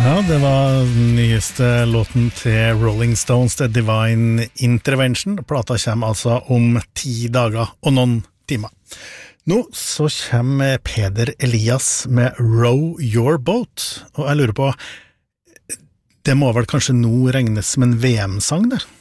Ja, det var den nyeste låten til Rolling Stones, The Divine Intervention. Plata kommer altså om 10 dager og noen timer. Nå så kommer Peder Elias med Row Your Boat, og jeg lurer på, det må vel kanskje nå regnes som en VM-sang der?